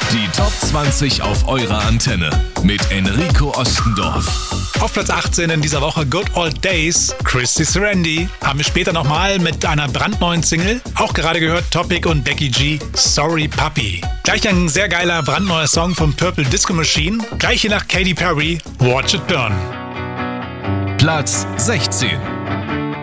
Die Top 20 auf eurer Antenne mit Enrico Ostendorf. Auf Platz 18 in dieser Woche Good Old Days, Christy Serendi. Haben wir später nochmal mit einer brandneuen Single. Auch gerade gehört Topic und Becky G, Sorry Puppy. Gleich ein sehr geiler brandneuer Song von Purple Disco Machine. Gleich hier nach Katy Perry, Watch It Burn. Platz 16.